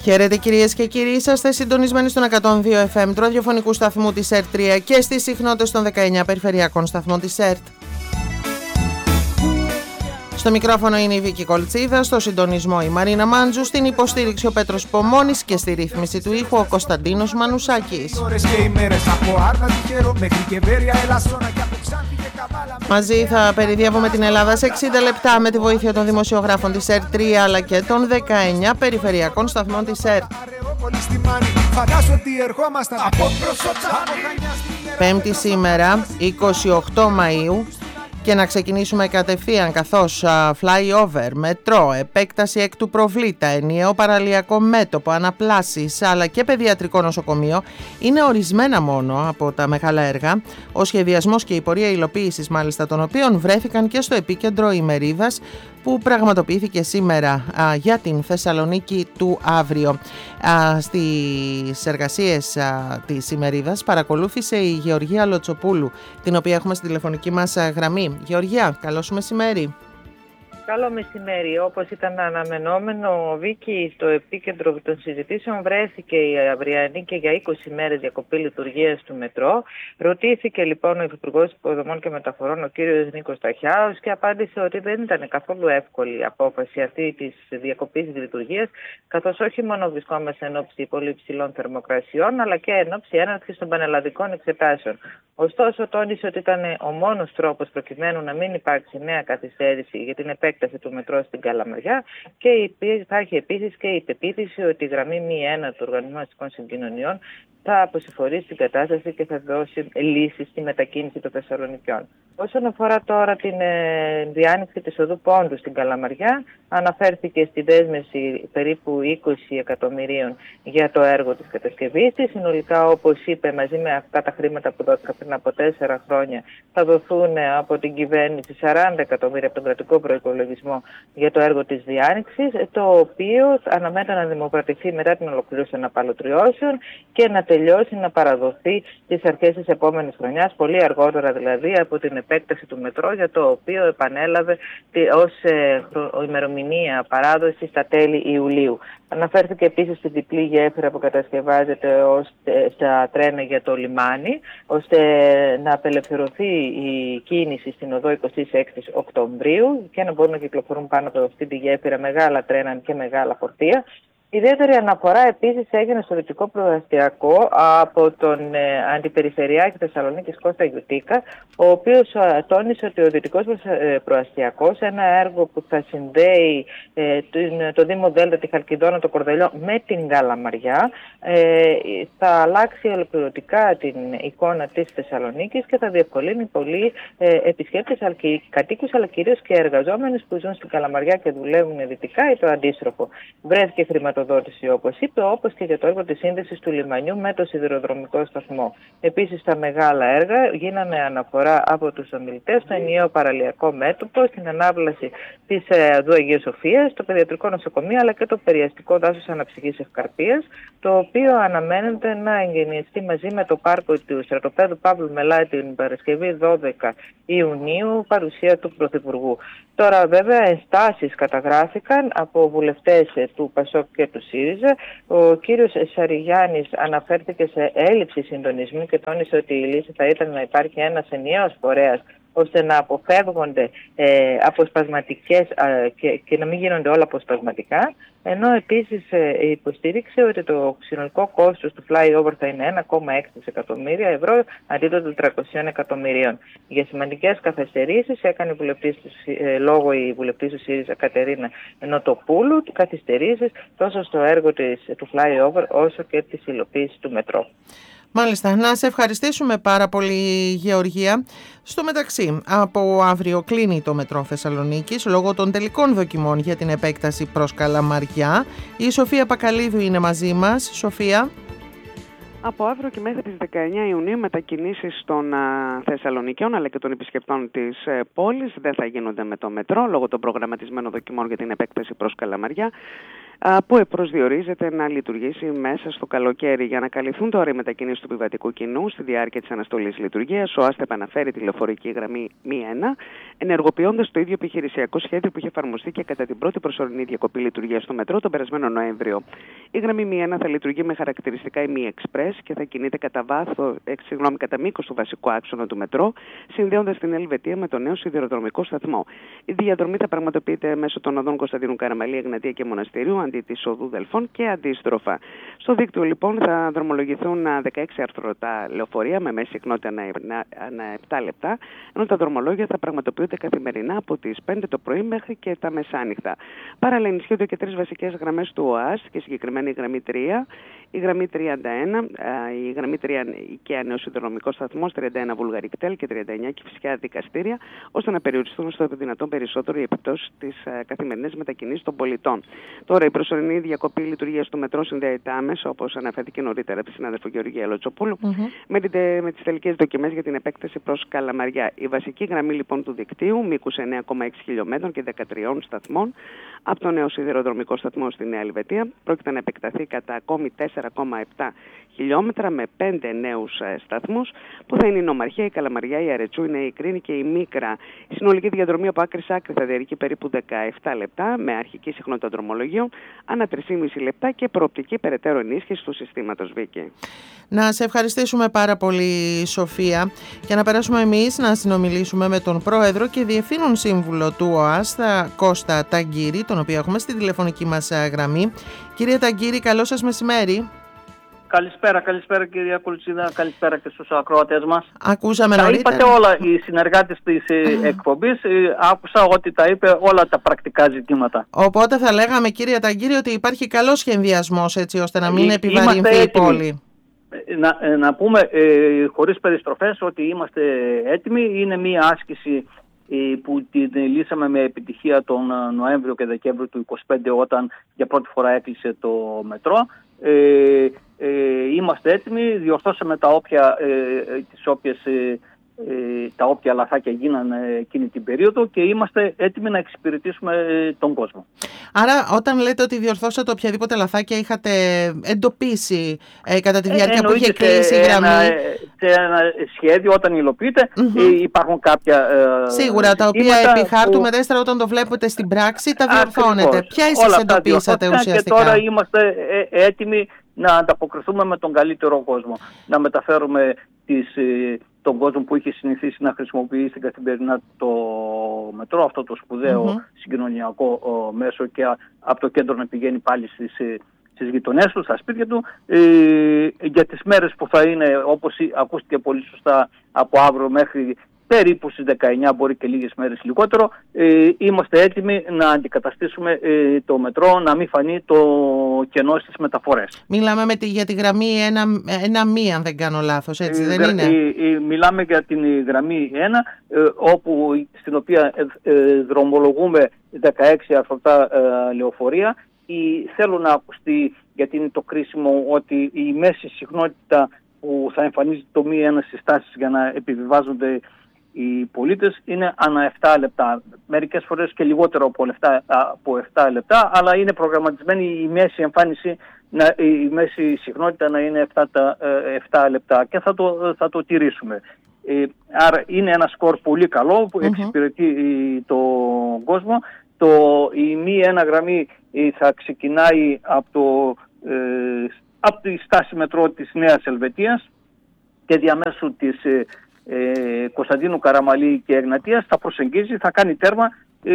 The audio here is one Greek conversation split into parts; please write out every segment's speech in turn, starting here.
Χαίρετε κυρίες και κύριοι, είσαστε συντονισμένοι στον 102 FM του ραδιοφωνικού σταθμού της ΕΡΤ3 και στις συχνότητες των 19 περιφερειακών σταθμών της ΕΡΤ. Στο μικρόφωνο είναι η Βίκη Κολτσίδα, στο συντονισμό η Μαρίνα Μάντζου, στην υποστήριξη ο Πέτρος Πομώνης και στη ρύθμιση του ήχου ο Κωνσταντίνος Μανουσάκης. Μαζί θα περιδιεύουμε την Ελλάδα σε 60 λεπτά με τη βοήθεια των δημοσιογράφων της ΕΡΤ3 αλλά και των 19 περιφερειακών σταθμών της ΕΡΤ. Πέμπτη σήμερα, 28 Μαΐου. Και να ξεκινήσουμε κατευθείαν, καθώς flyover, μετρό, επέκταση εκ του προβλήτα, ενιαίο παραλιακό μέτωπο, αναπλάσεις αλλά και παιδιατρικό νοσοκομείο είναι ορισμένα μόνο από τα μεγάλα έργα. Ο σχεδιασμός και η πορεία υλοποίησης μάλιστα των οποίων βρέθηκαν και στο επίκεντρο ημερίδας που πραγματοποιήθηκε σήμερα για την Θεσσαλονίκη του αύριο. Στις εργασίες της ημερίδας παρακολούθησε η Γεωργία Λοτσοπούλου, την οποία έχουμε στη τηλεφωνική μας γραμμή. Γεωργία, καλώς μεσημέρι. Καλό μεσημέρι. Όπως ήταν αναμενόμενο, Βίκη, στο επίκεντρο των συζητήσεων βρέθηκε η αυριανή και για 20 μέρες διακοπή λειτουργίας του μετρό. Ρωτήθηκε λοιπόν ο Υφυπουργός Υποδομών και Μεταφορών, ο κύριος Νίκος Ταχιάος, και απάντησε ότι δεν ήταν καθόλου εύκολη η απόφαση αυτή της διακοπής της λειτουργίας, καθώς όχι μόνο βρισκόμαστε εν ώψη πολύ υψηλών θερμοκρασιών, αλλά και εν ώψη έναρξης των πανελλαδικών εξετάσεων. Ωστόσο, τόνισε ότι ήταν ο μόνος τρόπος προκειμένου να μην υπάρξει νέα καθυστέρηση για την επέκταση του μετρό στην Καλαμαριά, και υπάρχει επίσης και η πεποίθηση ότι η γραμμή μη 1 του Οργανισμού Αστικών Συγκοινωνιών θα αποσυφορήσει την κατάσταση και θα δώσει λύσεις στη μετακίνηση των Θεσσαλονικιών. Όσον αφορά τώρα την διάνοιξη της οδού Πόντου στην Καλαμαριά, αναφέρθηκε στη δέσμευση περίπου 20 εκατομμυρίων για το έργο της κατασκευής της. Συνολικά, όπως είπε, μαζί με αυτά τα χρήματα που δόθηκαν πριν από 4 χρόνια, θα δοθούν από την κυβέρνηση 40 εκατομμύρια από τον κρατικό προϋπολογισμό για το έργο της διάνοιξης, το οποίο αναμένεται να δημοπρατηθεί μετά την ολοκλήρωση των απαλωτριώσεων και να τελειώσει, να παραδοθεί στις αρχές της επόμενης χρονιάς, πολύ αργότερα δηλαδή από την επέκταση του μετρό, για το οποίο επανέλαβε ως ημερομηνία παράδοση στα τέλη Ιουλίου. Αναφέρθηκε επίσης στη διπλή γέφυρα που κατασκευάζεται στα τρένα για το λιμάνι, ώστε να απελευθερωθεί η κίνηση στην οδό 26 Οκτωβρίου και να μπορούν να κυκλοφορούν πάνω από αυτή τη γέφυρα μεγάλα τρένα και μεγάλα φορτία. Ιδιαίτερη αναφορά επίσης έγινε στο δυτικό προαστιακό από τον Αντιπεριφερειάρχη Θεσσαλονίκης Κώστα Γιουτίκα, ο οποίος τόνισε ότι ο δυτικός προαστιακός, ένα έργο που θα συνδέει το Δήμο Δέλτα, τη Χαλκιδόνα, το Κορδελιό με την Καλαμαριά, θα αλλάξει ολοκληρωτικά την εικόνα της Θεσσαλονίκης και θα διευκολύνει πολύ επισκέπτες, κατοίκους, αλλά κυρίως και εργαζόμενους που ζουν στην Καλαμαριά και δουλεύουν δυτικά ή το αντίστροφο. Βρέθηκε χρηματοδότηση, όπως είπε, όπως και για το έργο της σύνδεσης του λιμανιού με το σιδηροδρομικό σταθμό. Επίσης, στα μεγάλα έργα γίνανε αναφορά από τους ομιλητές στο ενιαίο παραλιακό μέτωπο, στην ανάβλαση της οδού Αγίας Σοφίας, το παιδιατρικό νοσοκομείο αλλά και το περιαστικό δάσος αναψυχής Ευκαρπίας, το οποίο αναμένεται να εγγενιαστεί μαζί με το πάρκο του στρατοπέδου Παύλου Μελάτη την Παρασκευή 12 Ιουνίου, παρουσία του Πρωθυπουργού. Τώρα, βέβαια, ενστάσεις καταγράφηκαν από βουλευτές του ΠΑΣΟΚ και του ΣΥΡΙΖΑ. Ο κύριος Σαριγιάννης αναφέρθηκε σε έλλειψη συντονισμού και τόνισε ότι η λύση θα ήταν να υπάρχει ένας ενιαίος φορέας, ώστε να αποφεύγονται αποσπασματικές και να μην γίνονται όλα αποσπασματικά, ενώ επίσης υποστήριξε ότι το συνολικό κόστος του flyover θα είναι 1,6 δισεκατομμύρια ευρώ αντί των 300 εκατομμυρίων. Για σημαντικές καθυστερήσεις έκανε λόγο η βουλευτής του ΣΥΡΙΖΑ Κατερίνα Νοτοπούλου, καθυστερήσεις τόσο στο έργο του flyover όσο και της υλοποίησης του μετρό. Μάλιστα, να σε ευχαριστήσουμε πάρα πολύ, Γεωργία. Στο μεταξύ, από αύριο κλείνει το μετρό Θεσσαλονίκης λόγω των τελικών δοκιμών για την επέκταση προς Καλαμαριά. Η Σοφία Πακαλίδου είναι μαζί μας. Σοφία. Από αύριο και μέχρι τις 19 Ιουνίου μετακινήσεις των Θεσσαλονικιών αλλά και των επισκεπτών της πόλης δεν θα γίνονται με το μετρό λόγω των προγραμματισμένων δοκιμών για την επέκταση προς Καλαμαριά, που προσδιορίζεται να λειτουργήσει μέσα στο καλοκαίρι. Για να καλυφθούν τώρα οι μετακινήσεις του επιβατικού κοινού στη διάρκεια της αναστολής λειτουργίας, ο ΑΣΤΕΠ αναφέρει τη λεωφορική γραμμή μη 1, ενεργοποιώντας το ίδιο επιχειρησιακό σχέδιο που είχε εφαρμοστεί και κατά την πρώτη προσωρινή διακοπή λειτουργίας στο μετρό τον περασμένο Νοέμβριο. Η γραμμή μη 1 θα λειτουργεί με χαρακτηριστικά ημι-εξπρές και θα κινείται κατά μήκος του βασικού άξονα του μετρό, συνδέοντας την Ελβετία με το νέο σιδηροδρομικό σταθμό. Η διαδρομή θα πραγματοποιείται μέσω των οδών Κωνσταντίνου Καραμαλή, Εγνατία και Μοναστηρίου, αντί της οδού Δελφών και αντίστροφα. Στο δίκτυο λοιπόν θα δρομολογηθούν 16 αρθρωτά λεωφορεία με μέση συχνότητα ανά 7 λεπτά, ενώ τα δρομολόγια θα πραγματοποιούνται καθημερινά από τις 5 το πρωί μέχρι και τα μεσάνυχτα. Παράλληλα, ενισχύονται και 3 βασικές γραμμές του ΟΑΣ και συγκεκριμένα η γραμμή 3, η γραμμή 31, η γραμμή 3 IKEA νέο σιδηροδρομικό σταθμό, 31 Βουλγαρικτέλ και 39 Κηφισιά δικαστήρια, ώστε να περιοριστούν στο δυνατόν περισσότερο οι επιπτώσεις της καθημερινής μετακινήσης των πολιτών. Τώρα, η προσωρινή διακοπή λειτουργίας του μετρό συνδέεται άμεσα, όπως αναφέρθηκε νωρίτερα από τη συνάδελφο Γεωργία Λοτσοπούλου, με τις τελικές δοκιμές για την επέκταση προς Καλαμαριά. Η βασική γραμμή λοιπόν του δικτύου, μήκους 9,6 χιλιόμετρων και 13 σταθμών, από το νέο σιδηροδρομικό σταθμό στη Νέα Ελβετία, πρόκειται να επεκταθεί κατά ακόμη 4,7 χιλιόμετρα με 5 νέους σταθμούς, που θα είναι η Νομαρχία, η Καλαμαριά, η Αρετσού, η Νέη Κρίνη και η Μίκρα. Η συνολική διαδρομή από άκρη σε άκρη θα διαρκεί περίπου 17 λεπτά, με αρχική συχνότητα δρομολογίων ανά 3,5 λεπτά και προοπτική περαιτέρω ενίσχυση του συστήματος, Βίκη. Να σε ευχαριστήσουμε πάρα πολύ, Σοφία, και να περάσουμε εμείς να συνομιλήσουμε με τον πρόεδρο και διευθύνων σύμβουλο του ΟΑΣ, Κώστα Ταγκύρη, τον οποίο έχουμε στη τηλεφωνική μας γραμμή. Κύριε Ταγκύρη, καλό σας μεσημέρι. Καλησπέρα κυρία Κουλτσίδα, καλησπέρα και στους ακροατές μας. Ακούσαμε τα νωρίτερα. είπατε όλα οι συνεργάτες της εκπομπής, άκουσα ότι τα είπε όλα τα πρακτικά ζητήματα. Οπότε θα λέγαμε, κύριε Ταγκύρη, ότι υπάρχει καλός σχεδιασμός, έτσι ώστε να μην επιβαρυνθεί η πόλη. Να πούμε χωρίς περιστροφές ότι είμαστε έτοιμοι. Είναι μία άσκηση που την λύσαμε με επιτυχία τον Νοέμβριο και Δεκέμβριο του 2025, όταν για πρώτη φορά έκλεισε το μετρό. Είμαστε έτοιμοι, διορθώσαμε τα όποια λαθάκια γίνανε εκείνη την περίοδο και είμαστε έτοιμοι να εξυπηρετήσουμε τον κόσμο. Άρα, όταν λέτε ότι διορθώσατε οποιαδήποτε λαθάκια είχατε εντοπίσει κατά τη διάρκεια που είχε κλείσει η γραμμή. Σε ένα σχέδιο, όταν υλοποιείται, υπάρχουν κάποια σίγουρα, τα οποία επί χάρτου μετέστερα, όταν το βλέπετε στην πράξη, τα διορθώνετε. Ποια εσείς εντοπίσατε ουσιαστικά? Και τώρα είμαστε έτοιμοι να ανταποκριθούμε με τον καλύτερο κόσμο. Να μεταφέρουμε τον κόσμο που είχε συνηθίσει να χρησιμοποιεί στην καθημερινά το μετρό, αυτό το σπουδαίο συγκοινωνιακό μέσο, και από το κέντρο να πηγαίνει πάλι στις γειτονές του, στα σπίτια του, για τις μέρες που θα είναι, όπως ακούστηκε πολύ σωστά, από αύριο μέχρι περίπου στις 19, μπορεί και λίγες μέρες λιγότερο, είμαστε έτοιμοι να αντικαταστήσουμε το μετρό, να μην φανεί το κενό στις μεταφορές. Μιλάμε για τη γραμμή 1-1, αν δεν κάνω λάθος, έτσι δεν είναι? Μιλάμε για την γραμμή 1, στην οποία δρομολογούμε 16 αρθρωτά λεωφορεία. Θέλω να ακουστεί, γιατί είναι το κρίσιμο, ότι η μέση συχνότητα που θα εμφανίζει το μη 1 στις στάσεις για να επιβιβάζονται οι πολίτες είναι ανά 7 λεπτά. Μερικές φορές και λιγότερο από 7 λεπτά, αλλά είναι προγραμματισμένη η μέση εμφάνιση, η μέση συχνότητα να είναι 7 λεπτά και θα το τηρήσουμε. Άρα είναι ένα σκορ πολύ καλό που εξυπηρετεί τον κόσμο. Η μη 1 γραμμή θα ξεκινάει από τη στάση μετρό της Νέας Ελβετίας και διαμέσου της Κωνσταντίνου Καραμαλή και Εγνατίας θα προσεγγίζει, θα κάνει τέρμα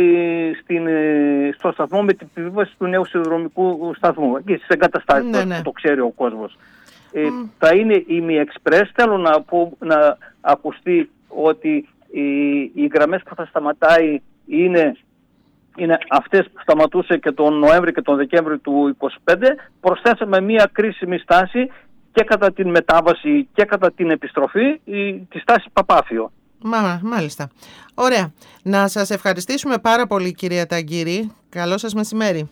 στο σταθμό με την επιβίβαση του νέου σιδηροδρομικού σταθμού και στις εγκαταστάσεις που το ξέρει ο κόσμος. Θα είναι ημι-εξπρές. Θέλω να ακουστεί ότι οι γραμμές που θα σταματάει είναι αυτές που σταματούσε και τον Νοέμβριο και τον Δεκέμβριο του 2025. Προσθέσαμε μία κρίσιμη στάση και κατά την μετάβαση και κατά την επιστροφή, τη στάση Παπάφιο. Μάλιστα. Ωραία. Να σας ευχαριστήσουμε πάρα πολύ, κυρία Ταγκύρη. Καλό σας μεσημέρι.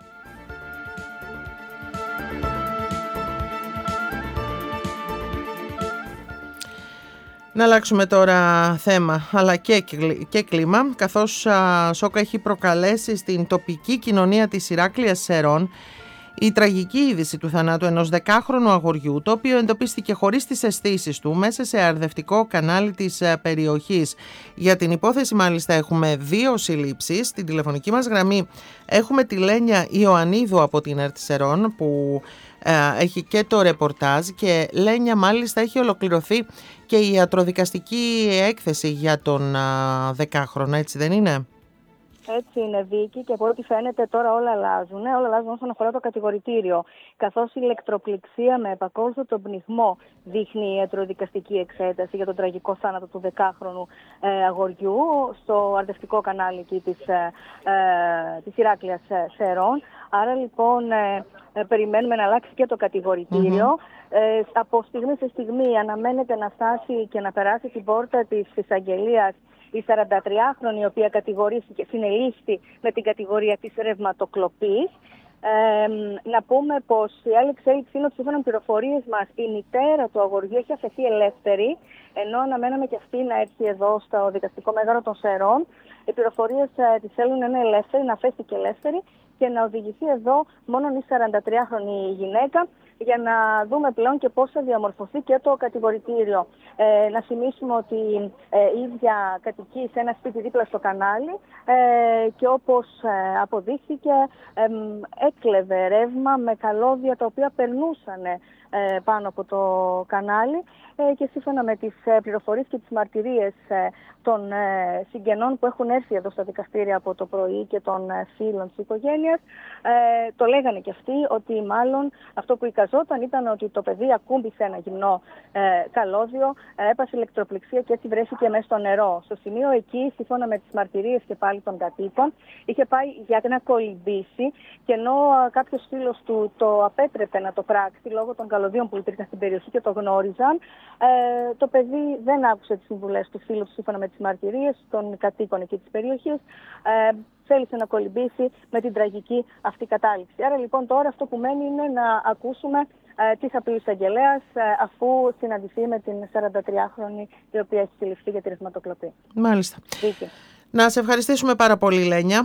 Να αλλάξουμε τώρα θέμα, αλλά και κλίμα, καθώς σοκ έχει προκαλέσει στην τοπική κοινωνία της Ηράκλειας Σερών Η τραγική είδηση του θανάτου ενός 10χρονου αγοριού, το οποίο εντοπίστηκε χωρίς τις αισθήσεις του μέσα σε αρδευτικό κανάλι της περιοχής. Για την υπόθεση μάλιστα έχουμε 2 συλλήψεις. Στην τηλεφωνική μας γραμμή έχουμε τη Λένια Ιωαννίδου από την ΕΡΤ Σερών που έχει και το ρεπορτάζ, και Λένια μάλιστα έχει ολοκληρωθεί και η ιατροδικαστική έκθεση για τον 10χρονο, έτσι δεν είναι? Έτσι είναι, Βίκη, και από ό,τι φαίνεται τώρα όλα αλλάζουν. Όλα αλλάζουν όσον αφορά το κατηγορητήριο. Καθώς η ηλεκτροπληξία με επακόλουθο τον πνιγμό δείχνει η ιατροδικαστική εξέταση για τον τραγικό θάνατο του 10χρονου αγοριού στο αρδευτικό κανάλι εκεί της Ηράκλειας Σερών. Άρα λοιπόν περιμένουμε να αλλάξει και το κατηγορητήριο. Από στιγμή σε στιγμή αναμένεται να φτάσει και να περάσει την πόρτα της εισαγγελίας η 43χρονη, η οποία κατηγορήθηκε, συνελήφθη με την κατηγορία της ρευματοκλοπής. Να πούμε πως η άλλη εξέλιξη είναι ότι σύμφωνα με πληροφορίες μας η μητέρα του αγοριού έχει αφαιθεί ελεύθερη, ενώ αναμέναμε και αυτή να έρθει εδώ στο δικαστικό μέγαρο των Σερών. Οι πληροφορίες της θέλουν να είναι ελεύθερη, να αφέθηκε ελεύθερη και να οδηγηθεί εδώ μόνο η 43χρονη γυναίκα, για να δούμε πλέον και πώς θα διαμορφωθεί και το κατηγορητήριο. Να θυμίσουμε ότι η ίδια κατοικεί σε ένα σπίτι δίπλα στο κανάλι και όπως αποδείχθηκε έκλεβε ρεύμα με καλώδια τα οποία περνούσαν πάνω από το κανάλι, και σύμφωνα με τις πληροφορίες και τις μαρτυρίες των συγγενών που έχουν έρθει εδώ στα δικαστήρια από το πρωί και των φίλων της οικογένειας, το λέγανε και αυτοί ότι μάλλον αυτό που εικαζόταν ήταν ότι το παιδί ακούμπησε ένα γυμνό καλώδιο, έπασε ηλεκτροπληξία και έτσι βρέθηκε μέσα στο νερό. Στο σημείο εκεί, σύμφωνα με τις μαρτυρίες και πάλι των κατοίκων, είχε πάει για να κολυμπήσει, και ενώ κάποιος φίλος του το απέτρεπε να το πράξει λόγω των καλωδίων που υπήρχαν στην περιοχή και το γνώριζαν, το παιδί δεν άκουσε τις συμβουλές του φίλου του, σύμφωνα με τις μαρτυρίες των κατοίκων εκεί της περιοχής. Θέλησε να κολυμπήσει με την τραγική αυτή κατάληξη. Άρα λοιπόν τώρα αυτό που μένει είναι να ακούσουμε τι θα πει ο εισαγγελέας αφού συναντηθεί με την 43χρονη, η οποία έχει συλληφθεί για τη ρευματοκλοπή. Μάλιστα. Να σε ευχαριστήσουμε πάρα πολύ, Λένια.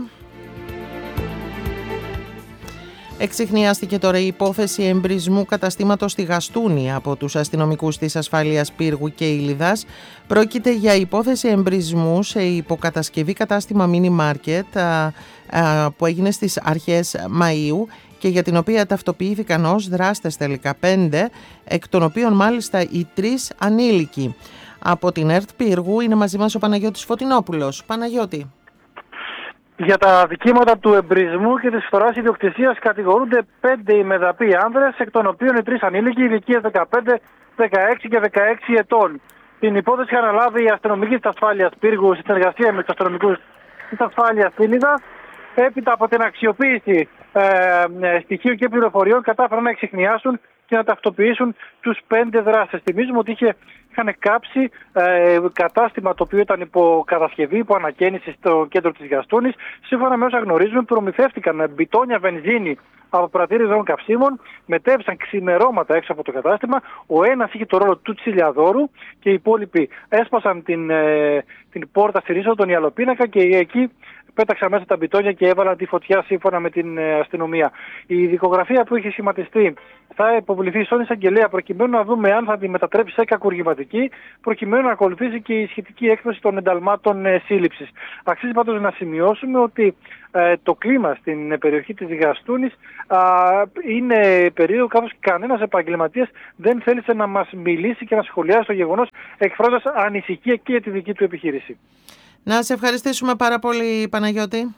Εξιχνιάστηκε τώρα η υπόθεση εμπρισμού καταστήματος στη Γαστούνη από τους αστυνομικούς της ασφάλειας Πύργου και Ήλιδας. Πρόκειται για υπόθεση εμπρισμού σε υποκατασκευή κατάστημα Mini Market που έγινε στις αρχές Μαΐου και για την οποία ταυτοποιήθηκαν ως δράστες τελικά 5, εκ των οποίων μάλιστα οι 3 ανήλικοι. Από την ΕΡΤ Πύργου είναι μαζί μας ο Παναγιώτης Φωτεινόπουλος. Παναγιώτη. Για τα δικήματα του εμπρισμού και της φθοράς ιδιοκτησίας κατηγορούνται 5 ημεδαποί άνδρες, εκ των οποίων οι 3 ανήλικοι ηλικίας 15, 16 και 16 ετών. Την υπόθεση είχε αναλάβει η αστυνομική της ασφάλειας Πύργου σε συνεργασία με τους αστυνομικούς της ασφάλειας Ήλιδας. Έπειτα από την αξιοποίηση στοιχείων και πληροφοριών κατάφεραν να εξιχνιάσουν και να ταυτοποιήσουν τους 5 δράστες. Θυμίζουμε ότι είχαν κάψει κατάστημα το οποίο ήταν υπό κατασκευή, υπό ανακαίνιση στο κέντρο της Γαστούνης. Σύμφωνα με όσα γνωρίζουμε, προμηθεύτηκαν μπιτόνια βενζίνη από πρατήριες δρόμων καυσίμων, μετέβησαν ξημερώματα έξω από το κατάστημα. Ο ένας είχε το ρόλο του τσιλιαδόρου και οι υπόλοιποι έσπασαν την πόρτα στη ρίζα των ιαλοπίνακα και εκεί πέταξαν μέσα τα μπιτόνια και έβαλαν τη φωτιά σύμφωνα με την αστυνομία. Η δικογραφία που είχε σχηματιστεί θα υποβληθεί στον εισαγγελέα προκειμένου να δούμε αν θα τη μετατρέψει σε κακουργηματική, προκειμένου να ακολουθήσει και η σχετική έκδοση των ενταλμάτων σύλληψης. Αξίζει πάντως να σημειώσουμε ότι το κλίμα στην περιοχή της Γαστούνης είναι περίεργο, καθώς κανένας επαγγελματίας δεν θέλησε να μας μιλήσει και να σχολιάσει το γεγονός, εκφράζοντας ανησυχία και για τη δική του επιχείρηση. Να σε ευχαριστήσουμε πάρα πολύ, Παναγιώτη.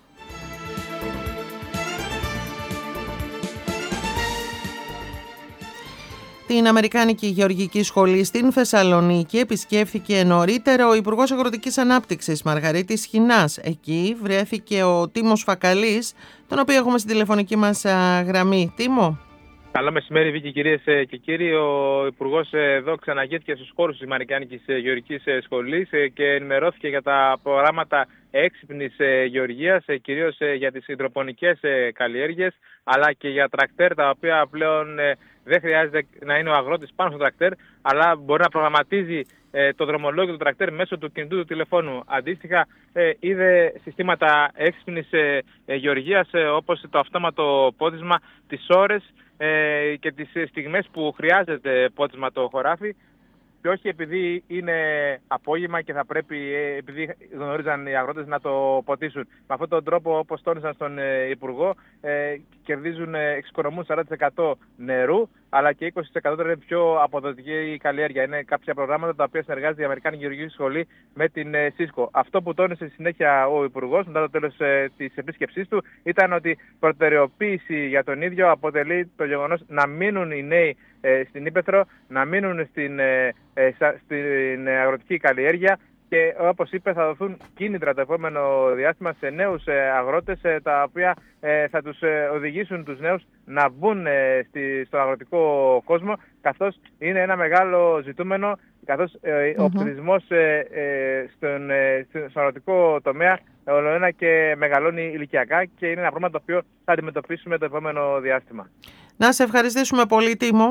Την Αμερικάνικη Γεωργική Σχολή στην Θεσσαλονίκη επισκέφθηκε νωρίτερα ο Υπουργός Αγροτικής Ανάπτυξης Μαργαρίτης Χινάς. Εκεί βρέθηκε ο Τίμος Φακαλής, τον οποίο έχουμε στην τηλεφωνική μας γραμμή. Τίμο. Καλό μεσημέρι, Βίκη, κυρίες και κύριοι. Ο Υπουργός εδώ ξαναγήθηκε στους χώρους της Αμερικάνικης Γεωργικής Σχολής και ενημερώθηκε για τα προγράμματα έξυπνης γεωργίας, κυρίως για τις υδροπονικές καλλιέργειες, αλλά και για τρακτέρ, τα οποία πλέον δεν χρειάζεται να είναι ο αγρότης πάνω στο τρακτέρ, αλλά μπορεί να προγραμματίζει το δρομολόγιο του τρακτέρ μέσω του κινητού του τηλεφώνου. Αντίστοιχα, είδε συστήματα έξυπνης γεωργίας, όπως το αυτόματο πότισμα, τις ώρες και τις στιγμές που χρειάζεται πότισμα το χωράφι, και όχι επειδή είναι απόγευμα και θα πρέπει, επειδή γνωρίζαν οι αγρότες, να το ποτίσουν. Με αυτόν τον τρόπο, όπως τόνισαν στον Υπουργό, εξοικονομούν 40% νερού, αλλά και 20% είναι πιο αποδοτική η καλλιέργεια. Είναι κάποια προγράμματα τα οποία συνεργάζεται η Αμερικάνικη Γεωργική Σχολή με την ΣΥΣΚΟ. Αυτό που τόνισε στη συνέχεια ο Υπουργός μετά το τέλος της επίσκεψής του ήταν ότι προτεραιοποίηση για τον ίδιο αποτελεί το γεγονός να μείνουν οι νέοι στην Ύπαιθρο, να μείνουν στην αγροτική καλλιέργεια, και όπως είπε, θα δοθούν κίνητρα το επόμενο διάστημα σε νέους αγρότες, τα οποία θα τους οδηγήσουν τους νέους να μπουν στον αγροτικό κόσμο, καθώς είναι ένα μεγάλο ζητούμενο, καθώς ο πληθυσμός στον αγροτικό τομέα ολοένα και μεγαλώνει ηλικιακά, και είναι ένα πρόβλημα το οποίο θα αντιμετωπίσουμε το επόμενο διάστημα. Να σε ευχαριστήσουμε πολύ, Τίμο.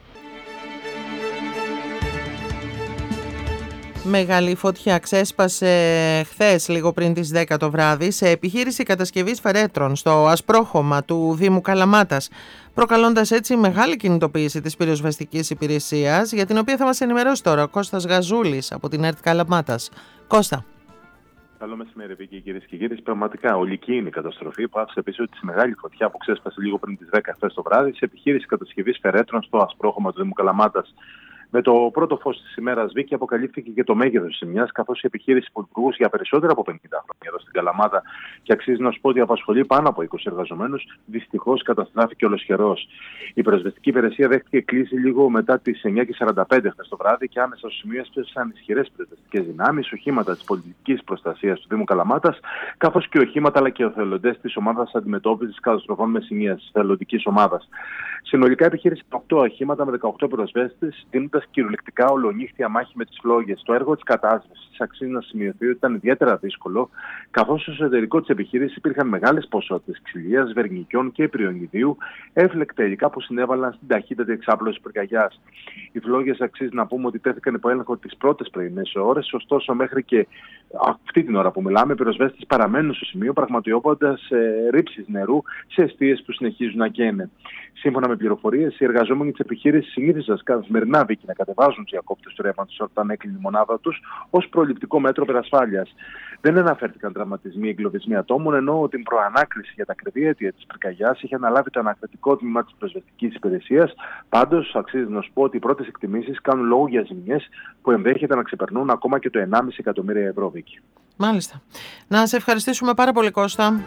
Μεγάλη φωτιά ξέσπασε χθες λίγο πριν τις 10 το βράδυ σε επιχείρηση κατασκευής φερέτρων στο ασπρόχωμα του Δήμου Καλαμάτας, προκαλώντας έτσι μεγάλη κινητοποίηση της πυροσβεστικής υπηρεσίας, για την οποία θα μας ενημερώσει τώρα ο Κώστας Γαζούλης από την ΕΡΤ Καλαμάτας. Κώστα. Καλό μεσημέρι, Βίκη, κυρίες και κύριοι. Πραγματικά ολική είναι η καταστροφή που άφησε πίσω τη μεγάλη φωτιά που ξέσπασε λίγο πριν τις 10 χθες το βράδυ σε επιχείρηση κατασκευής φερέτρων στο ασπρόχωμα του Δήμου Καλαμάτας. Με το πρώτο φως της ημέρας, Βίκη, αποκαλύφθηκε και το μέγεθος της ζημιάς, καθώς η επιχείρηση που λειτουργούσε για περισσότερα από 50 χρόνια εδώ στην Καλαμάτα και αξίζει να σου πω ότι απασχολεί πάνω από 20 εργαζομένους, δυστυχώς καταστράφηκε ολοσχερός. Η πυροσβεστική υπηρεσία δέχτηκε κλίση λίγο μετά τις 9:45 χθες το βράδυ και άμεσα στο σημείο έσπευσαν ισχυρές πυροσβεστικές δυνάμεις, οχήματα της πολιτικής προστασίας του Δήμου Καλαμάτας, καθώς και οχήματα αλλά και εθελοντές της ομάδας αντιμετώπισης καταστροφών μεσηνίας, της εθελοντικής ομάδας. Συνολικά επιχείρησε 8 οχήματα με 18 πυροσβέστες, δίνοντας κυριολεκτικά ολονύχτια μάχη με τις φλόγες. Το έργο της κατάσβεσης αξίζει να σημειωθεί ότι ήταν ιδιαίτερα δύσκολο, καθώς στο εσωτερικό της επιχείρησης υπήρχαν μεγάλες ποσότητες ξυλίας, βερνικιών και πυροϊνιδίου, έφλεκτα υλικά που συνέβαλαν στην ταχύτατη εξάπλωση πυρκαγιάς. Οι φλόγες αξίζει να πούμε ότι τέθηκαν υπό έλεγχο τις πρώτες πρωινές ώρες, ωστόσο μέχρι και αυτή την ώρα που μιλάμε, οι πυροσβέστες παραμένουν στο σημείο, πραγματοποιώντας ρήψεις νερού σε εστίες που συνεχίζουν να καίνε. Σύμφωνα με πληροφορίες, οι εργαζόμενοι της επιχείρησης συνήθιζαν καθημερινά, Βίκη, να κατεβάζουν τους διακόπτες του ρεύματος όταν έκλεινε η μονάδα τους ως προληπτικό μέτρο περασφάλειας. Δεν αναφέρθηκαν τραυματισμοί ή εγκλωβισμοί ατόμων, ενώ την προανάκριση για τα ακριβή αίτια της πυρκαγιάς είχε αναλάβει το ανακριτικό τμήμα της πυροσβεστικής υπηρεσίας. Πάντως, αξίζει να σου πω ότι οι πρώτες εκτιμήσεις κάνουν λόγο για ζημιές που ενδέχεται να ξεπερνούν ακόμα και το 1,5 εκατομμύρια ευρώ, Βίκη. Μάλιστα. Να σε ευχαριστήσουμε πάρα πολύ, Κώστα.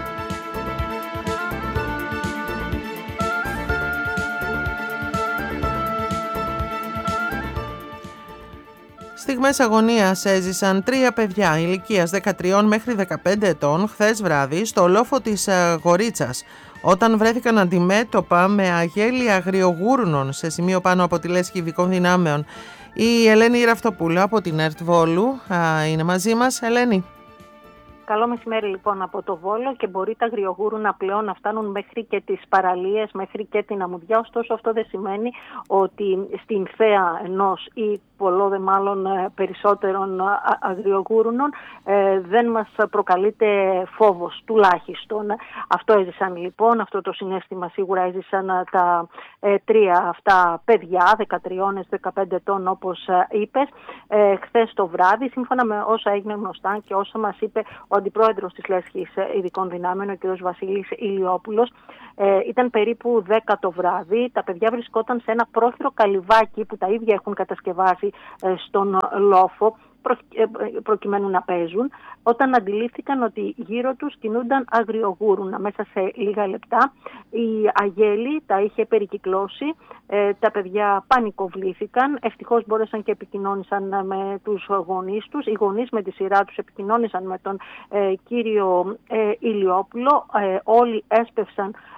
Στιγμές αγωνίας έζησαν 3 παιδιά ηλικίας 13 μέχρι 15 ετών χθες βράδυ στο λόφο της Γορίτσας, όταν βρέθηκαν αντιμέτωπα με αγέλη αγριογούρνων σε σημείο πάνω από τη λέσχη ειδικών δυνάμεων. Η Ελένη Ραφτοπούλου από την ΕΡΤ Βόλου είναι μαζί μας. Ελένη. Καλό μεσημέρι λοιπόν από το Βόλο, και μπορεί τα αγριογούρουνα πλέον να φτάνουν μέχρι και τις παραλίες, μέχρι και την Αμμουδιά. Ωστόσο αυτό δεν σημαίνει ότι στην θέα ενός ή πολλό δε μάλλον περισσότερων αγριογούρουνων δεν μας προκαλείται φόβος, τουλάχιστον. Αυτό έζησαν λοιπόν, αυτό το συναίσθημα σίγουρα έζησαν τα 3 αυτά παιδιά, 13-15 ετών όπως είπες, χθες το βράδυ, σύμφωνα με όσα έγινε γνωστά και όσα μας είπε ο αντιπρόεδρος της Λέσχης Ειδικών Δυνάμεων, ο κ. Βασίλης Ηλιόπουλος. Ήταν περίπου 10 το βράδυ. Τα παιδιά βρισκόταν σε ένα πρόχειρο καλυβάκι που τα ίδια έχουν κατασκευάσει στον λόφο, προκειμένου να παίζουν, όταν αντιλήφθηκαν ότι γύρω τους κινούνταν αγριογούρουνα. Μέσα σε λίγα λεπτά η αγέλη τα είχε περικυκλώσει, τα παιδιά πανικοβλήθηκαν, ευτυχώς μπόρεσαν και επικοινώνησαν με τους γονείς τους. Οι γονείς με τη σειρά τους επικοινώνησαν με τον κύριο Ηλιόπουλο, όλοι έσπευσαν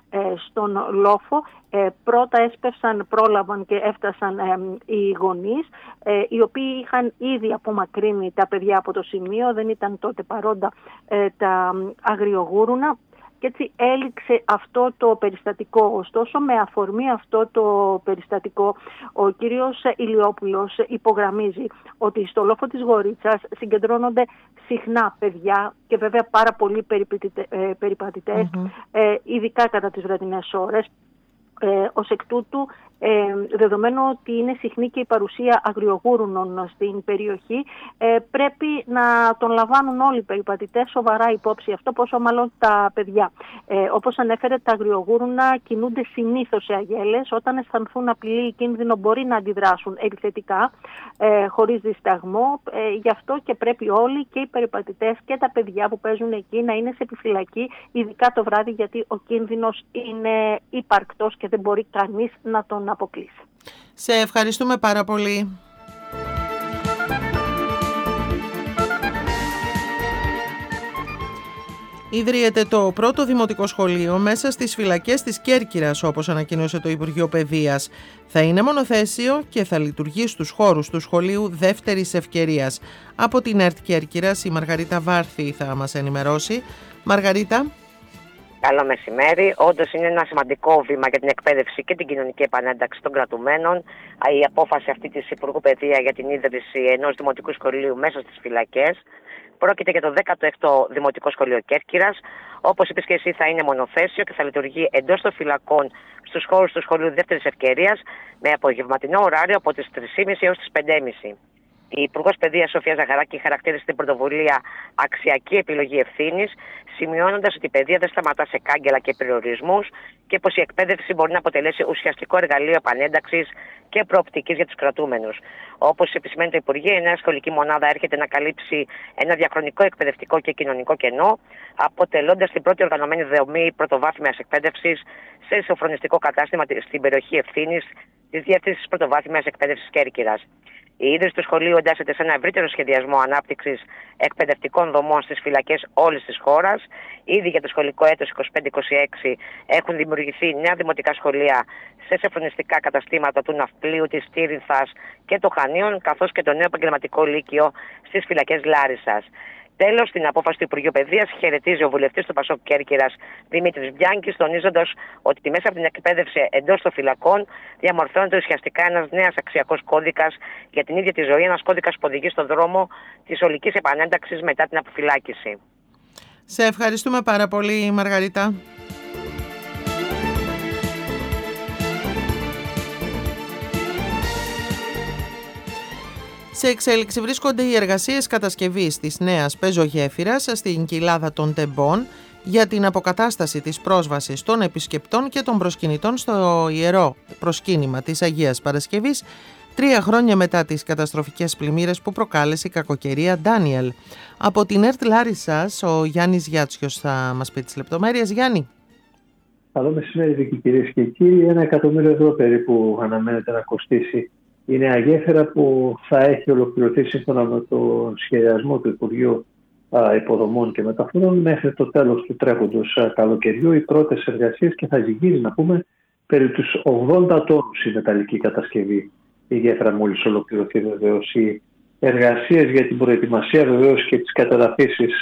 στον λόφο. Πρώτα πρόλαβαν και έφτασαν οι γονείς, οι οποίοι είχαν ήδη απομακρύνει τα παιδιά από το σημείο, δεν ήταν τότε παρόντα τα αγριογούρουνα. Και έτσι έληξε αυτό το περιστατικό. Ωστόσο, με αφορμή αυτό το περιστατικό, ο κύριος Ηλιόπουλος υπογραμμίζει ότι στο λόφο της Γορίτσας συγκεντρώνονται συχνά παιδιά και βέβαια πάρα πολλοί περιπατητές, ειδικά κατά τις βραδινές ώρες. Ως εκ τούτου, δεδομένου ότι είναι συχνή και η παρουσία αγριογούρουνων στην περιοχή, πρέπει να τον λαμβάνουν όλοι οι περιπατητές σοβαρά υπόψη αυτό, πόσο μάλλον τα παιδιά. Όπως ανέφερε, τα αγριογούρουνα κινούνται συνήθως σε αγέλες. Όταν αισθανθούν απειλή ή κίνδυνο μπορεί να αντιδράσουν επιθετικά, χωρίς δισταγμό. Γι' αυτό και πρέπει όλοι, και οι περιπατητές και τα παιδιά που παίζουν εκεί, να είναι σε επιφυλακή, ειδικά το βράδυ, γιατί ο κίνδυνος είναι υπαρκτός και δεν μπορεί κανείς να τον αποκλείσει. Σε ευχαριστούμε πάρα πολύ. Ιδρύεται το πρώτο δημοτικό σχολείο μέσα στις φυλακές της Κέρκυρας, όπως ανακοίνωσε το Υπουργείο Παιδείας. Θα είναι μονοθέσιο και θα λειτουργεί στους χώρους του σχολείου δεύτερης ευκαιρίας. Από την ΕΡΤ Κέρκυρας η Μαργαρίτα Βάρθη θα μας ενημερώσει. Μαργαρίτα. Καλό μεσημέρι. Όντως είναι ένα σημαντικό βήμα για την εκπαίδευση και την κοινωνική επανένταξη των κρατουμένων. Η απόφαση αυτή της Υπουργού Παιδεία για την ίδρυση ενός δημοτικού σχολείου μέσα στις φυλακές. Πρόκειται για το 16ο Δημοτικό Σχολείο Κέρκυρας. Όπως είπες και εσύ, θα είναι μονοθέσιο και θα λειτουργεί εντός των φυλακών στους χώρους του σχολείου δεύτερης ευκαιρίας, με απογευματινό ωράριο από τις 3.30 έως τις 5.30. Η Υπουργός Παιδείας Σοφία Ζαχαράκη χαρακτήρισε την πρωτοβουλία αξιακή επιλογή ευθύνης, σημειώνοντας ότι η παιδεία δεν σταματά σε κάγκελα και περιορισμούς και πως η εκπαίδευση μπορεί να αποτελέσει ουσιαστικό εργαλείο επανένταξης και προοπτικής για τους κρατούμενους. Όπως επισημαίνει το Υπουργείο, η νέα σχολική μονάδα έρχεται να καλύψει ένα διαχρονικό εκπαιδευτικό και κοινωνικό κενό, αποτελώντας την πρώτη οργανωμένη δομή πρωτοβάθμιας εκπαίδευσης σε σοφρονιστικό κατάστημα στην περιοχή ευθύνης της Διεύθυνσης Πρωτοβάθμιας Εκπαίδευσης Κέρκυρας. Η ίδρυση του σχολείου εντάσσεται σε ένα ευρύτερο σχεδιασμό ανάπτυξης εκπαιδευτικών δομών στις φυλακές όλης της χώρας. Ήδη για το σχολικό έτος 25-26 έχουν δημιουργηθεί νέα δημοτικά σχολεία σε σοφρονιστικά καταστήματα του Ναυπλίου, της Τύρινθας και των Χανίων, καθώς και το νέο επαγγελματικό λύκειο στις φυλακές Λάρισσας. Τέλος, την απόφαση του Υπουργείου Παιδείας χαιρετίζει ο βουλευτής του ΠΑΣΟΚ Κέρκυρας Δημήτρης Μπιάνκης, τονίζοντας ότι μέσα από την εκπαίδευση εντός των φυλακών διαμορφώνεται ουσιαστικά ένας νέος αξιακός κώδικας για την ίδια τη ζωή, ένας κώδικας που οδηγεί στον δρόμο της ολικής επανένταξης μετά την αποφυλάκηση. Σε ευχαριστούμε πάρα πολύ, Μαργαρίτα. Σε εξέλιξη βρίσκονται οι εργασίες κατασκευής της νέας πεζογέφυρας στην κοιλάδα των Τεμπών για την αποκατάσταση της πρόσβασης των επισκεπτών και των προσκυνητών στο ιερό προσκύνημα της Αγίας Παρασκευής 3 χρόνια μετά τις καταστροφικές πλημμύρες που προκάλεσε η κακοκαιρία Ντάνιελ. Από την ΕΡΤ Λάρισσας ο Γιάννης Γιάτσιος θα μας πει τις λεπτομέρειες. Γιάννη. Καλό μεσημέρι, κυρίες και κύριοι. 1 εκατομμύριο ευρώ περίπου αναμένεται να κοστίσει η νέα γέφυρα που θα έχει ολοκληρωθεί σύμφωνα με το σχεδιασμό του Υπουργείου Υποδομών και Μεταφορών μέχρι το τέλος του τρέχοντος καλοκαιριού. Οι πρώτες εργασίες και θα ζυγίζει, να πούμε, περί τους 80 τόνους η μεταλλική κατασκευή. Η γέφυρα μόλις ολοκληρωθεί βεβαίως. Οι εργασίες για την προετοιμασία βεβαίως και τις καταδαφίσεις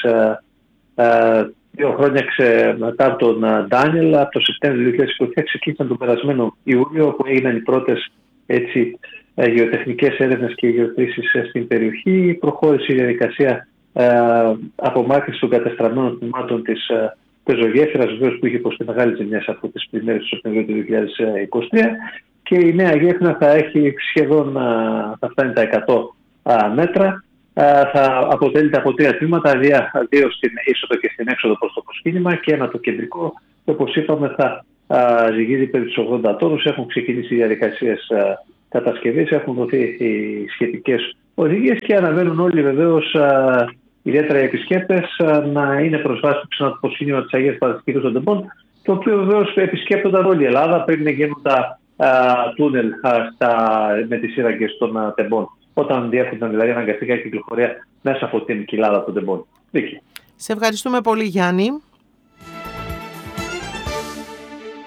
2 χρόνια μετά τον Ντάνιελ, από το Σεπτέμβριο 2023, ξεκίνησαν τον περασμένο Ιούλιο, όπου έγιναν οι πρώτες γεωτεχνικές έρευνες και γεωτρήσεις στην περιοχή. Προχώρησε η διαδικασία απομάκρυνση των κατεστραμμένων τμήματων της πεζογέφυρας, βεβαίως που είχε υποστεί μεγάλες ζημιές από τις πλημμύρες του Σεπτεμβρίου του 2023, και η νέα γέφυρα θα έχει σχεδόν, θα φτάνει τα 100 μέτρα. Θα αποτελείται από 3 τμήματα, 2 στην είσοδο και στην έξοδο προς το προσκύνημα και ένα το κεντρικό, και όπως είπαμε θα ζυγίζει περί τους 80 τόνους. Έχουν ξεκινήσει οι διαδικασίες κατασκευής, έχουν δοθεί οι σχετικές οδηγίες και αναμένουν όλοι βεβαίως, ιδιαίτερα οι επισκέπτες, να είναι προσβάσιμο ξανά το προσκύνημα της Αγίας Παρασκευής των Τεμπών, το οποίο βεβαίως επισκέπτονταν όλη η Ελλάδα πριν να γίνουν τα τούνελ με τις σύραγγες των Τεμπών, όταν διέφυγαν δηλαδή αναγκαστικά κυκλοφορία μέσα από την κοιλάδα των Τεμπών. Σε ευχαριστούμε πολύ, Γιάννη.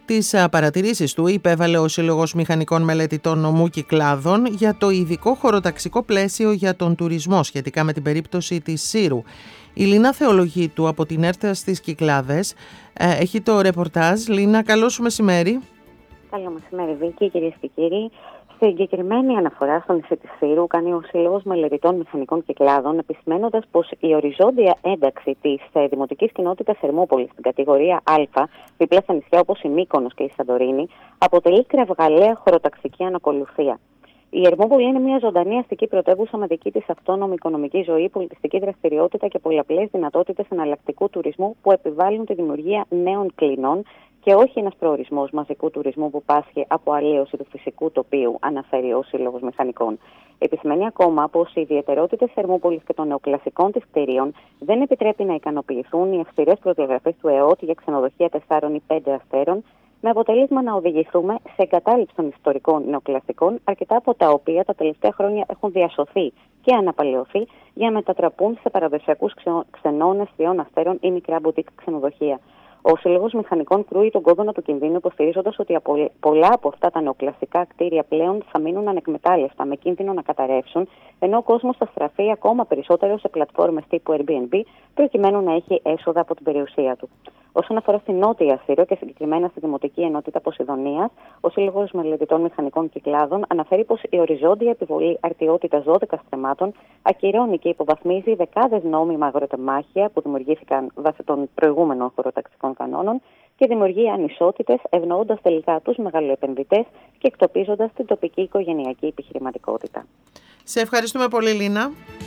Τις παρατηρήσεις του υπέβαλε ο Σύλλογος Μηχανικών Μελετητών Νομού Κυκλάδων για το ειδικό χωροταξικό πλαίσιο για τον τουρισμό σχετικά με την περίπτωση της Σύρου. Η Λίνα Θεολογίτου από την ΕΡΤ στις Κυκλάδες έχει το ρεπορτάζ. Λίνα, καλό σου μεσημέρι. Καλό μεσημέρι, Βίκη, κυρίες και κύριοι. Στην συγκεκριμένη αναφορά στο νησί της Σύρου κάνει ο Σύλλογος Μελετητών Μηχανικών Κυκλάδων, επισημαίνοντας πως η οριζόντια ένταξη της δημοτικής κοινότητας Ερμούπολης στην κατηγορία Α, δίπλα στα νησιά όπως η Μύκονος και η Σαντορίνη, αποτελεί κραυγαλαία χωροταξική ανακολουθία. Η Ερμούπολη είναι μια ζωντανή αστική πρωτεύουσα με δική της αυτόνομη οικονομική ζωή, πολιτιστική δραστηριότητα και πολλαπλές δυνατότητες εναλλακτικού τουρισμού που επιβάλλουν τη δημιουργία νέων κλινών και όχι ένας προορισμός μαζικού τουρισμού που πάσχει από αλλίωση του φυσικού τοπίου, αναφέρει ο Σύλλογος Μηχανικών. Επισημαίνει ακόμα πως οι ιδιαιτερότητες Ερμούπολης και των νεοκλασικών της κτηρίων δεν επιτρέπει να ικανοποιηθούν οι αυστηρές προδιαγραφές του ΕΟΤ για ξενοδοχεία 4 ή 5 αστέρων, με αποτέλεσμα να οδηγηθούμε σε εγκατάλειψη των ιστορικών νεοκλασικών, αρκετά από τα οποία τα τελευταία χρόνια έχουν διασωθεί και αναπαλαιωθεί για να μετατραπούν σε παραδοσιακούς ξενώνες 3 αστέρων ή μικρά μπουτίκ ξενοδοχεία. Ο Σύλλογος Μηχανικών κρούει τον κόδωνα του κινδύνου, υποστηρίζοντας ότι πολλά από αυτά τα νεοκλασικά κτίρια πλέον θα μείνουν ανεκμετάλλευτα, με κίνδυνο να καταρρεύσουν, ενώ ο κόσμος θα στραφεί ακόμα περισσότερο σε πλατφόρμες τύπου Airbnb, προκειμένου να έχει έσοδα από την περιουσία του. Όσον αφορά στην Νότια Σύρο και συγκεκριμένα στη Δημοτική Ενότητα Ποσειδονίας, ο Σύλλογος Μελετητών Μηχανικών Κυκλάδων αναφέρει πως η οριζόντια επιβολή αρτιότητας 12 στρεμμάτων ακυρώνει και υποβαθμίζει δεκάδες νόμιμα αγροτεμάχια που δημιουργήθηκαν βάσει των προηγούμενων χωροταξικών κανόνων και δημιουργεί ανισότητες, ευνοώντας τελικά τους μεγαλοεπενδυτές και εκτοπίζοντας την τοπική οικογενειακή επιχειρηματικότητα. Σε ευχαριστούμε πολύ, Λίνα.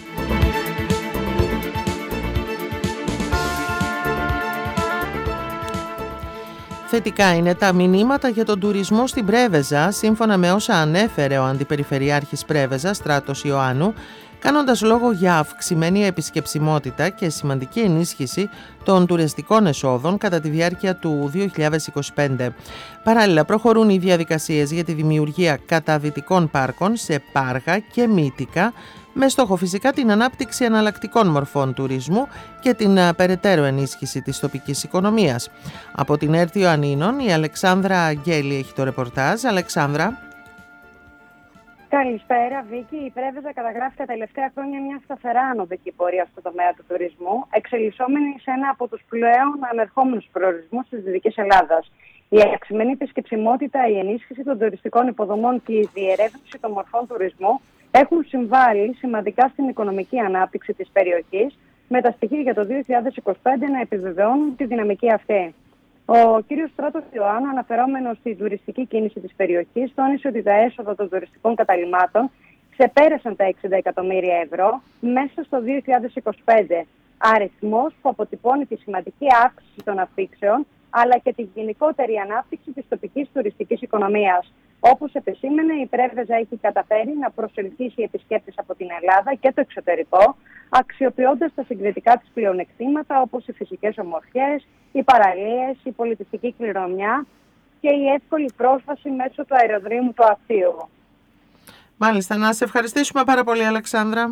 Θετικά είναι τα μηνύματα για τον τουρισμό στην Πρέβεζα, σύμφωνα με όσα ανέφερε ο Αντιπεριφερειάρχης Πρέβεζας, Στράτος Ιωάννου, κάνοντας λόγο για αυξημένη επισκεψιμότητα και σημαντική ενίσχυση των τουριστικών εσόδων κατά τη διάρκεια του 2025. Παράλληλα, προχωρούν οι διαδικασίες για τη δημιουργία καταδυτικών πάρκων σε Πάργα και Μύτικα, με στόχο φυσικά την ανάπτυξη εναλλακτικών μορφών τουρισμού και την περαιτέρω ενίσχυση της τοπικής οικονομίας. Από την ΕΡΤ Ιωαννίνων, η Αλεξάνδρα Αγγέλη έχει το ρεπορτάζ. Αλεξάνδρα. Καλησπέρα, Βίκη. Η Πρέβεζα καταγράφει τα τελευταία χρόνια μια σταθερά ανωδική πορεία στο τομέα του τουρισμού, εξελισσόμενη σε ένα από τους πλέον ανερχόμενους προορισμούς της Δυτικής Ελλάδας. Η αυξημένη επισκεψιμότητα, η ενίσχυση των τουριστικών υποδομών και η διερεύνηση των μορφών τουρισμού έχουν συμβάλει σημαντικά στην οικονομική ανάπτυξη της περιοχής, με τα στοιχεία για το 2025 να επιβεβαιώνουν τη δυναμική αυτή. Ο κ. Στράτος Ιωάννου, αναφερόμενος στην τουριστική κίνηση της περιοχής, τόνισε ότι τα έσοδα των τουριστικών καταλυμάτων ξεπέρασαν τα 60 εκατομμύρια ευρώ μέσα στο 2025. Αριθμός που αποτυπώνει τη σημαντική αύξηση των αφήξεων, αλλά και τη γενικότερη ανάπτυξη της τοπικής τουριστικής οικονομίας. Όπως επεσήμενε, η Πρέβεζα έχει καταφέρει να προσελκύσει επισκέπτες από την Ελλάδα και το εξωτερικό, αξιοποιώντας τα συγκριτικά της πλεονεκτήματα όπως οι φυσικές ομορφιές, οι παραλίες, η πολιτιστική κληρονομιά και η εύκολη πρόσβαση μέσω του αεροδρόμου του Αυτίου. Μάλιστα, να σε ευχαριστήσουμε πάρα πολύ, Αλεξάνδρα.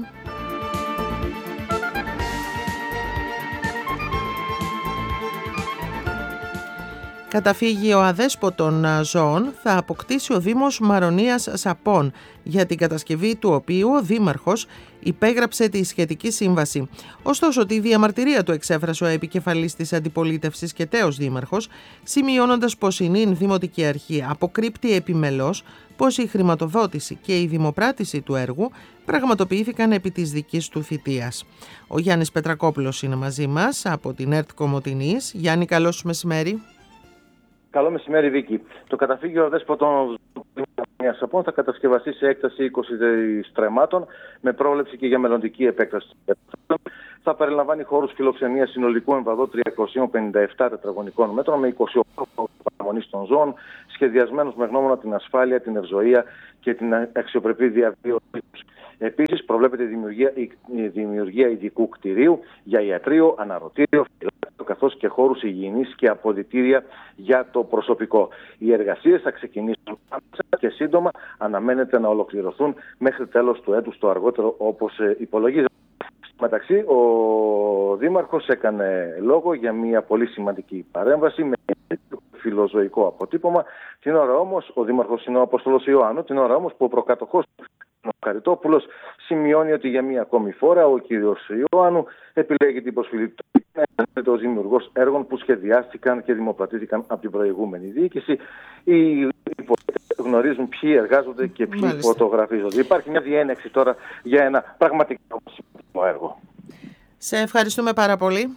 Καταφύγιο αδέσποτων ζώων θα αποκτήσει ο Δήμος Μαρονίας Σαπών, για την κατασκευή του οποίου ο Δήμαρχος υπέγραψε τη σχετική σύμβαση. Ωστόσο, τη διαμαρτυρία του εξέφρασε ο επικεφαλής της αντιπολίτευσης και τέος δήμαρχος, σημειώνοντας πως η νυν Δημοτική Αρχή αποκρύπτει επιμελώς πως η χρηματοδότηση και η δημοπράτηση του έργου πραγματοποιήθηκαν επί της δικής του θητείας. Ο Γιάννης Πετρακόπουλος είναι μαζί μας από την ΕΡΤ Κομοτηνής. Γιάννη, καλό σου μεσημέρι. Καλό μεσημέρι, Βίκη. Το καταφύγιο αδέσποτων Σαπών θα κατασκευαστεί σε έκταση 20 στρεμμάτων, με πρόβλεψη και για μελλοντική επέκταση. Θα περιλαμβάνει χώρους φιλοξενίας συνολικού εμβαδό 357 τετραγωνικών μέτρων, με 28 παραμονής των ζώων, σχεδιασμένους με γνώμονα την ασφάλεια, την ευζοία και την αξιοπρεπή διαβίωση. Επίσης, προβλέπεται η δημιουργία ειδικού κτηρίου για ιατρείο, αναρωτήριο, φυλάκτο, καθώς και χώρους υγιεινής και αποδυτήρια για το προσωπικό. Οι εργασίες θα ξεκινήσουν και σύντομα αναμένεται να ολοκληρωθούν μέχρι τέλος του έτους, το αργότερο όπως υπολογίζεται. Μεταξύ, ο Δήμαρχος έκανε λόγο για μια πολύ σημαντική παρέμβαση με φιλοζωικό αποτύπωμα. Την ώρα όμως, ο Δήμαρχος είναι ο Απόστολος Ιωάννου, την ώρα όμως που ο προκατοχός ο Χαριτόπουλος σημειώνει ότι για μία ακόμη φορά ο κύριος Ιωάννου επιλέγει την προσφυλή του ως δημιουργός έργων που σχεδιάστηκαν και δημοπρατήθηκαν από την προηγούμενη διοίκηση. Οι πολίτες γνωρίζουν ποιοι εργάζονται και ποιοι φωτογραφίζονται. Υπάρχει μια διένεξη τώρα για ένα πραγματικά σημαντικό έργο. Σε ευχαριστούμε πάρα πολύ.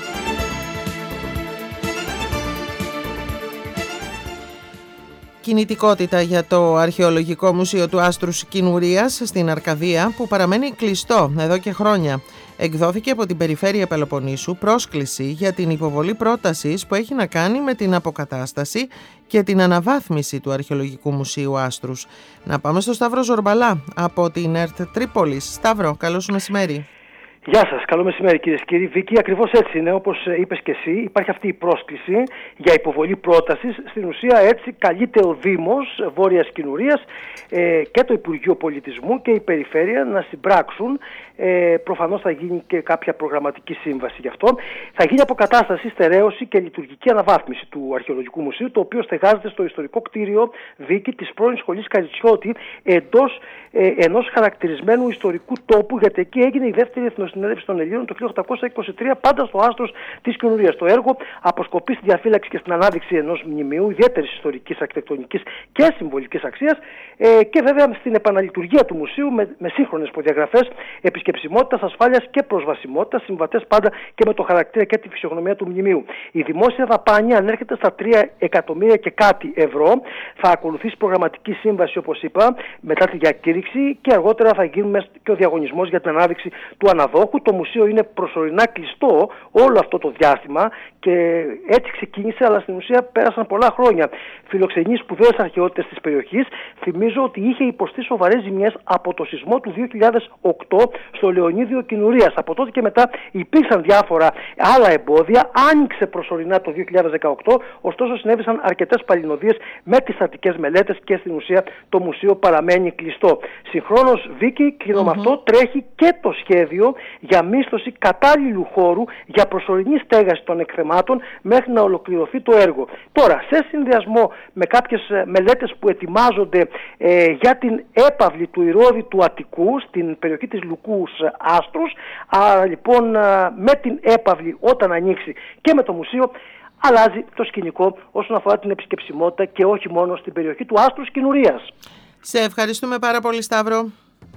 Κινητικότητα για το Αρχαιολογικό Μουσείο του Άστρους Κινουρίας στην Αρκαδία, που παραμένει κλειστό εδώ και χρόνια. Εκδόθηκε από την Περιφέρεια Πελοποννήσου πρόσκληση για την υποβολή πρότασης που έχει να κάνει με την αποκατάσταση και την αναβάθμιση του Αρχαιολογικού Μουσείου Άστρους. Να πάμε στο Σταύρο Ζορμπαλά από την ΕΡΤ Τρίπολης. Σταύρο, καλό σου μεσημέρι. Γεια σας, καλό μεσημέρι κυρίες και κύριοι. Βίκη, ακριβώς έτσι είναι, όπως είπες και εσύ. Υπάρχει αυτή η πρόσκληση για υποβολή πρότασης. Στην ουσία έτσι καλείται ο Δήμος Βόρειας Κινουρίας και το Υπουργείο Πολιτισμού και η Περιφέρεια να συμπράξουν. Προφανώς θα γίνει και κάποια προγραμματική σύμβαση γι' αυτό. Θα γίνει αποκατάσταση, στερέωση και λειτουργική αναβάθμιση του Αρχαιολογικού Μουσείου, το οποίο στεγάζεται στο ιστορικό κτίριο, Βίκη, της πρώην σχολής Καριτσιώτη, εντός ενός χαρακτηρισμένου ιστορικού τόπου, γιατί εκεί έγινε η δεύτερη Εθνοσυνέλευση των Ελλήνων το 1823, πάντα στο άστρος της Κινουρίας. Το έργο αποσκοπεί στη διαφύλαξη και στην ανάδειξη ενός μνημείου ιδιαίτερης ιστορικής, αρχιτεκτονικής και συμβολικής αξίας και βέβαια στην επαναλειτουργία του μουσείου με σύγχρονες προδιαγραφές επισκεψιμότητας, ασφάλειας και προσβασιμότητας, συμβατές πάντα και με το χαρακτήρα και τη φυσιογνωμία του μνημείου. Η δημόσια δαπάνη ανέρχεται στα 3 εκατομμύρια και κάτι ευρώ. Θα ακολουθήσει προγραμματική σύμβαση, όπως είπα, μετά τη διακήρυξη και αργότερα θα γίνει και ο διαγωνισμός για την ανάδειξη του αναδόχου. Το μουσείο είναι προσωρινά κλειστό όλο αυτό το διάστημα και έτσι ξεκίνησε, αλλά στην ουσία πέρασαν πολλά χρόνια. Φιλοξενεί σπουδαίες αρχαιότητες της περιοχής. Θυμίζω ότι είχε υποστεί σοβαρές ζημιές από το σεισμό του 2008 στο Λεωνίδιο Κινουρίας. Από τότε και μετά υπήρξαν διάφορα άλλα εμπόδια. Άνοιξε προσωρινά το 2018, ωστόσο συνέβησαν αρκετές παλινοδίες με τις στατικές μελέτες και στην ουσία το μουσείο παραμένει κλειστό. Συγχρόνως, Βίκη, κλείνω με αυτό, τρέχει και το σχέδιο για μίσθωση κατάλληλου χώρου για προσωρινή στέγαση των εκθεμάτων μέχρι να ολοκληρωθεί το έργο. Τώρα, σε συνδυασμό με κάποιες μελέτες που ετοιμάζονται για την έπαυλη του Ηρώδη του Αττικού στην περιοχή της Λουκούς Άστρους, άρα λοιπόν με την έπαυλη όταν ανοίξει και με το μουσείο, αλλάζει το σκηνικό όσον αφορά την επισκεψιμότητα και όχι μόνο στην περιοχή του Άστρους Κινουρίας. Σε ευχαριστούμε πάρα πολύ, Σταύρο.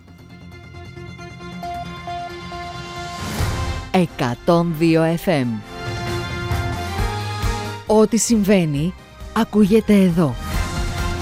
102 FM. Ό,τι συμβαίνει ακούγεται εδώ.